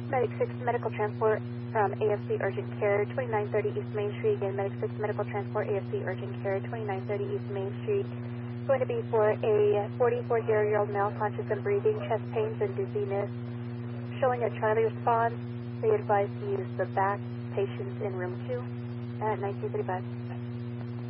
Medic 6 Medical Transport AFC Urgent Care, 2930 East Main Street. Again, Medic 6 Medical Transport AFC Urgent Care, 2930 East Main Street. Going to be for a 44-year-old male, conscious and breathing, chest pains and dizziness. Showing a Charlie response. They advise to use the back. Patients in room 2 at 1935.